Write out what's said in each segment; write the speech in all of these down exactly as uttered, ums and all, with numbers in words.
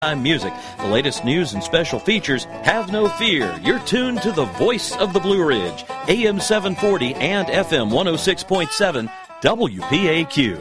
Music. The latest news and special features. Have no fear. You're tuned to the voice of the Blue Ridge, A M seven forty and F M one oh six point seven W P A Q.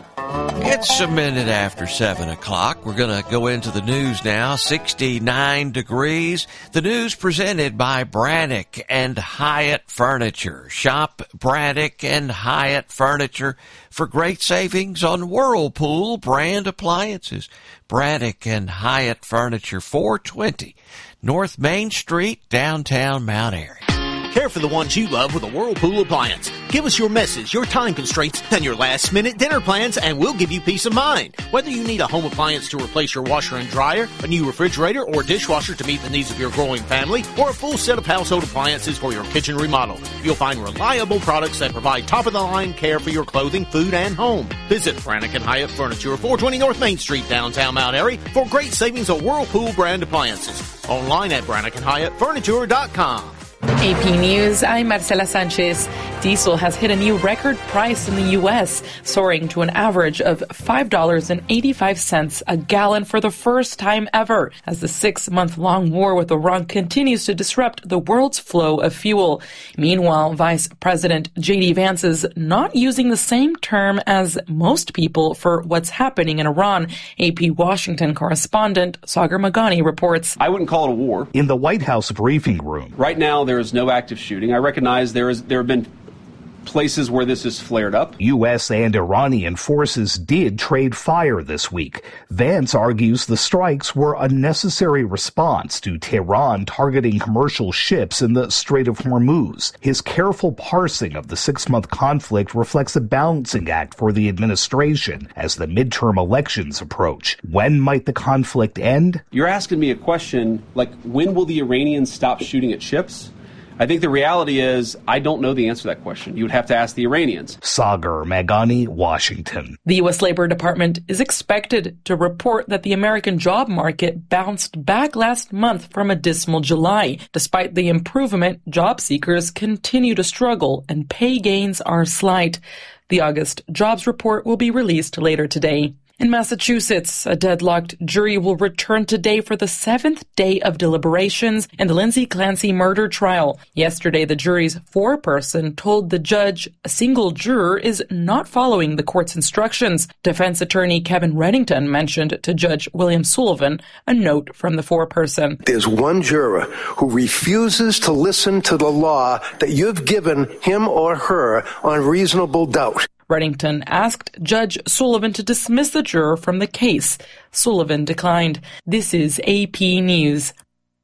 It's a minute after seven o'clock. We're going to go into the news now. sixty-nine degrees. The news presented by Braddock and Hyatt Furniture. Shop Braddock and Hyatt Furniture for great savings on Whirlpool brand appliances. Braddock and Hyatt Furniture, four twenty North Main Street, downtown Mount Airy. Care for the ones you love with a Whirlpool appliance. Give us your messes, your time constraints, and your last-minute dinner plans, and we'll give you peace of mind. Whether you need a home appliance to replace your washer and dryer, a new refrigerator or dishwasher to meet the needs of your growing family, or a full set of household appliances for your kitchen remodel, you'll find reliable products that provide top-of-the-line care for your clothing, food, and home. Visit Braddock and Hyatt Furniture, four twenty North Main Street, downtown Mount Airy, for great savings on Whirlpool brand appliances. Online at Braddock and Hyatt Furniture dot com. A P News, I'm Marcela Sanchez. Diesel has hit a new record price in the U S, soaring to an average of five dollars and eighty-five cents a gallon for the first time ever, as the six-month-long war with Iran continues to disrupt the world's flow of fuel. Meanwhile, Vice President J D Vance is not using the same term as most people for what's happening in Iran. A P Washington correspondent Sagar Magani reports. I wouldn't call it a war. In the White House briefing room. Right now, there is no active shooting. I recognize there is there have been places where this has flared up. U S and Iranian forces did trade fire this week. Vance argues the strikes were a necessary response to Tehran targeting commercial ships in the Strait of Hormuz. His careful parsing of the six-month conflict reflects a balancing act for the administration as the midterm elections approach. When might the conflict end? You're asking me a question like, when will the Iranians stop shooting at ships? I think the reality is I don't know the answer to that question. You would have to ask the Iranians. Sagar Magani, Washington. The U S Labor Department is expected to report that the American job market bounced back last month from a dismal July. Despite the improvement, job seekers continue to struggle and pay gains are slight. The August jobs report will be released later today. In Massachusetts, a deadlocked jury will return today for the seventh day of deliberations in the Lindsay Clancy murder trial. Yesterday, the jury's foreperson told the judge a single juror is not following the court's instructions. Defense attorney Kevin Reddington mentioned to Judge William Sullivan a note from the foreperson. There's one juror who refuses to listen to the law that you've given him or her on reasonable doubt. Reddington asked Judge Sullivan to dismiss the juror from the case. Sullivan declined. This is A P News.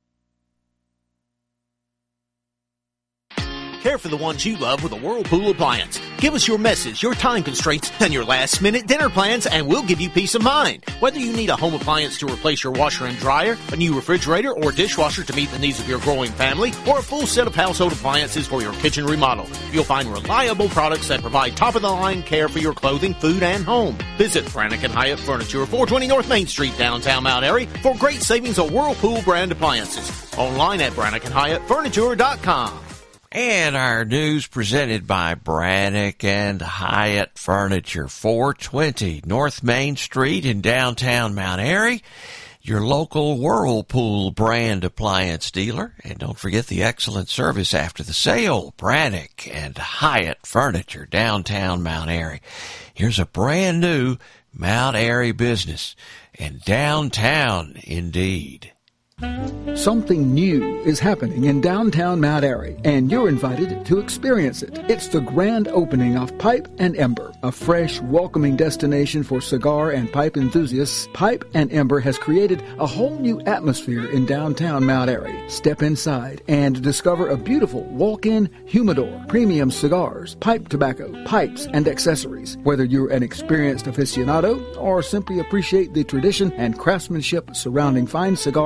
Care for the ones you love with a Whirlpool appliance. Give us your messes, your time constraints, and your last-minute dinner plans, and we'll give you peace of mind. Whether you need a home appliance to replace your washer and dryer, a new refrigerator or dishwasher to meet the needs of your growing family, or a full set of household appliances for your kitchen remodel, you'll find reliable products that provide top-of-the-line care for your clothing, food, and home. Visit Braddock and Hyatt Furniture, four twenty North Main Street, downtown Mount Airy, for great savings on Whirlpool brand appliances. Online at Braddock and Hyatt Furniture dot com. And our news presented by Braddock and Hyatt Furniture, four twenty North Main Street in downtown Mount Airy, your local Whirlpool brand appliance dealer. And don't forget the excellent service after the sale, Braddock and Hyatt Furniture, downtown Mount Airy. Here's a brand new Mount Airy business, and downtown indeed. Something new is happening in downtown Mount Airy, and you're invited to experience it. It's the grand opening of Pipe and Ember, a fresh, welcoming destination for cigar and pipe enthusiasts. Pipe and Ember has created a whole new atmosphere in downtown Mount Airy. Step inside and discover a beautiful walk-in humidor, premium cigars, pipe tobacco, pipes, and accessories. Whether you're an experienced aficionado or simply appreciate the tradition and craftsmanship surrounding fine cigars and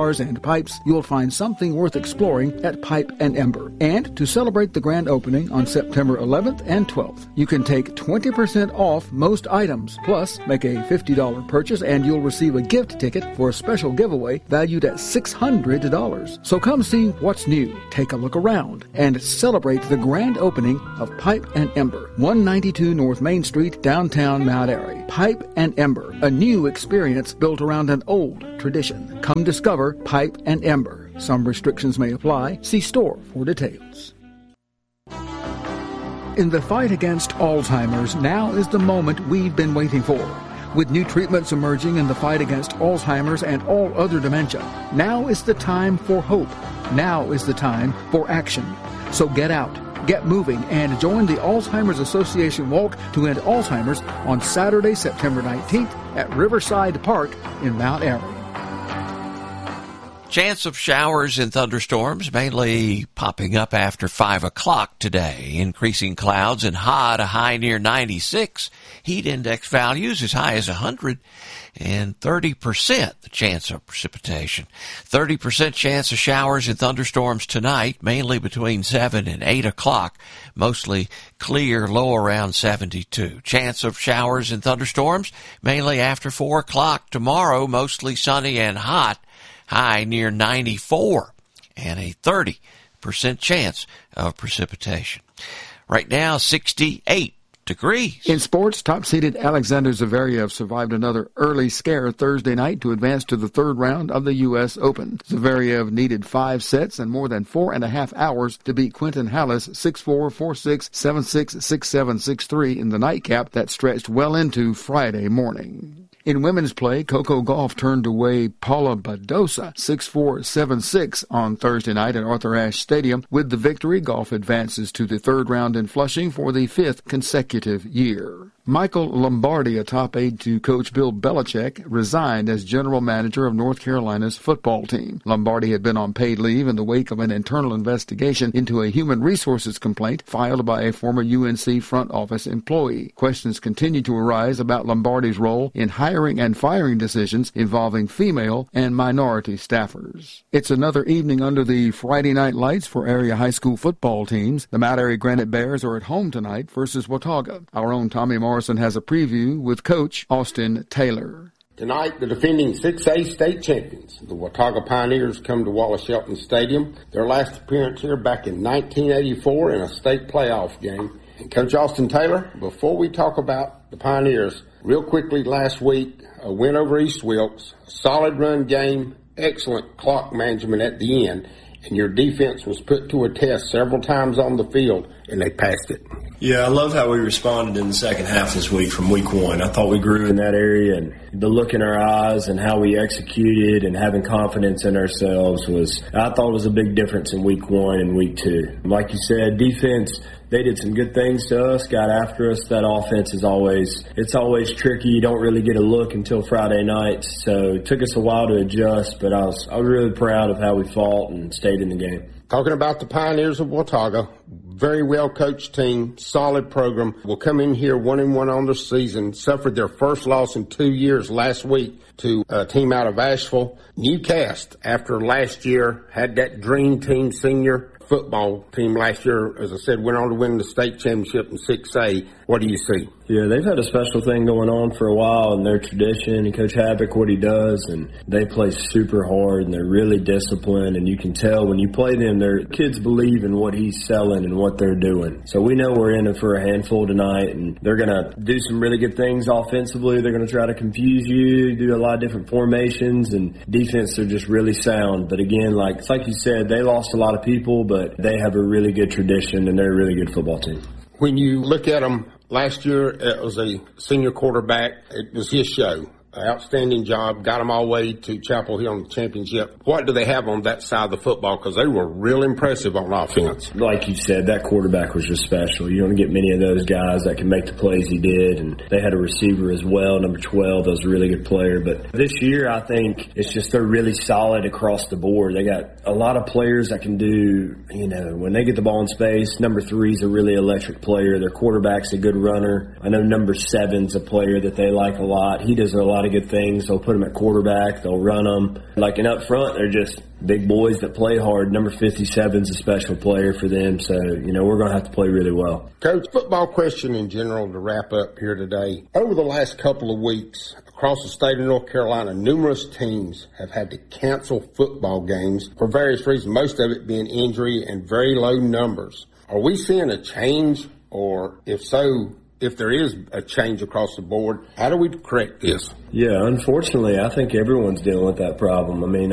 pipes, you'll find something worth exploring at Pipe and Ember. And to celebrate the grand opening on September eleventh and twelfth, you can take twenty percent off most items. Plus, make a fifty dollars purchase and you'll receive a gift ticket for a special giveaway valued at six hundred dollars. So come see what's new, take a look around, and celebrate the grand opening of Pipe and Ember, one ninety-two North Main Street, downtown Mount Airy. Pipe and Ember, a new experience built around an old tradition. Come discover Pipe and Ember. Some restrictions may apply. See store for details. In the fight against Alzheimer's, now is the moment we've been waiting for. With new treatments emerging in the fight against Alzheimer's and all other dementia, now is the time for hope. Now is the time for action. So get out, get moving, and join the Alzheimer's Association Walk to End Alzheimer's on Saturday, September nineteenth at Riverside Park in Mount Airy. Chance of showers and thunderstorms mainly popping up after five o'clock today. Increasing clouds and hot, a high near ninety-six. Heat index values as high as one hundred. And thirty percent the chance of precipitation. thirty percent chance of showers and thunderstorms tonight, mainly between seven and eight o'clock. Mostly clear, low around seventy-two. Chance of showers and thunderstorms mainly after four o'clock tomorrow, mostly sunny and hot. High near ninety-four, and a thirty percent chance of precipitation. Right now, sixty-eight degrees. In sports, top-seeded Alexander Zverev survived another early scare Thursday night to advance to the third round of the U S Open. Zverev needed five sets and more than four and a half hours to beat Quentin Hallis six four, four six, seven six, six seven, six three in the nightcap that stretched well into Friday morning. In women's play, Coco Gauff turned away Paula Badosa six four, seven six on Thursday night at Arthur Ashe Stadium. With the victory, Gauff advances to the third round in Flushing for the fifth consecutive year. Michael Lombardi, a top aide to Coach Bill Belichick, resigned as general manager of North Carolina's football team. Lombardi had been on paid leave in the wake of an internal investigation into a human resources complaint filed by a former U N C front office employee. Questions continue to arise about Lombardi's role in hiring and firing decisions involving female and minority staffers. It's another evening under the Friday night lights for area high school football teams. The Mount Airy Granite Bears are at home tonight versus Watauga. Our own Tommy Morrison has a preview with Coach Austin Taylor. Tonight, the defending six A state champions, the Watauga Pioneers, come to Wallace Shelton Stadium. Their last appearance here back in nineteen eighty-four in a state playoff game. And Coach Austin Taylor, before we talk about the Pioneers, real quickly last week, a win over East Wilkes, a solid run game, excellent clock management at the end, and your defense was put to a test several times on the field, and they passed it. Yeah, I love how we responded in the second half this week from week one. I thought we grew in that area, and the look in our eyes and how we executed and having confidence in ourselves was, I thought it was a big difference in week one and week two. Like you said, defense, they did some good things to us, got after us. That offense is always, it's always tricky. You don't really get a look until Friday nights. So it took us a while to adjust, but I was, I was really proud of how we fought and stayed in the game. Talking about the Pioneers of Watauga, very well coached team, solid program. Will come in here one and one on the season. Suffered their first loss in two years last week to a team out of Asheville. New cast after last year, had that dream team senior football team last year. As I said, went on to win the state championship in six A. What do you see? Yeah, they've had a special thing going on for a while in their tradition, and Coach Havoc, what he does, and they play super hard, and they're really disciplined, and you can tell when you play them, their kids believe in what he's selling and what they're doing. So we know we're in it for a handful tonight, and they're going to do some really good things offensively. They're going to try to confuse you, do a lot of different formations, and defense, they're just really sound. But again, like, it's like you said, they lost a lot of people, but they have a really good tradition, and they're a really good football team. When you look at them, last year it was a senior quarterback. It was his show. Outstanding job. Got them all the way to Chapel Hill in the championship. What do they have on that side of the football? Because they were real impressive on offense. Like you said, that quarterback was just special. You don't get many of those guys that can make the plays he did. And they had a receiver as well, number twelve. That was a really good player. But this year, I think it's just they're really solid across the board. They got a lot of players that can do, you know, when they get the ball in space, number three's a really electric player. Their quarterback's a good runner. I know number seven's a player that they like a lot. He does a lot lot of good things. They'll put them at quarterback. They'll run them. Like, and up front, they're just big boys that play hard. Number fifty-seven is a special player for them. So, you know, we're going to have to play really well. Coach, football question in general to wrap up here today. Over the last couple of weeks, across the state of North Carolina, numerous teams have had to cancel football games for various reasons, most of it being injury and very low numbers. Are we seeing a change, or if so, if there is a change across the board, how do we correct this? Yeah, unfortunately, I think everyone's dealing with that problem. I mean,